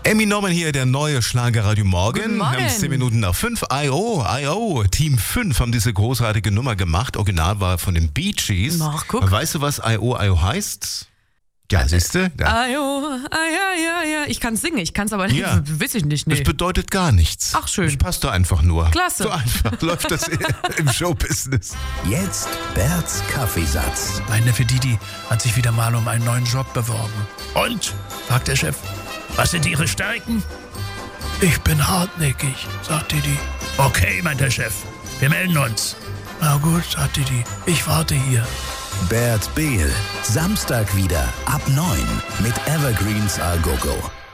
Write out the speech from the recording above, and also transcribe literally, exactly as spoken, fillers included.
Emmy Norman hier, der neue Schlagerradio Morgen. Guten Morgen. Wir haben zehn Minuten nach fünf. I O, I O, Team fünf haben diese großartige Nummer gemacht. Original war von den Bee Gees. Ach, guck. Weißt du, was I O, I O heißt? Ja, siehst du? Ja. Ajo, ah, ja, ja, ja. Ich kann singen, ich kann es aber nicht. Ja. Weiß ich nicht, nee. Das bedeutet gar nichts. Ach, schön. Das passt doch einfach nur. Klasse. So einfach läuft das im Showbusiness. Jetzt Berts Kaffeesatz. Mein Neffe Didi hat sich wieder mal um einen neuen Job beworben. Und? Fragt der Chef. Was sind Ihre Stärken? Ich bin hartnäckig, sagt Didi. Okay, meint der Chef. Wir melden uns. Na gut, sagt Didi. Ich warte hier. Bert Behl. Samstag wieder ab neun mit Evergreens Al Gogo.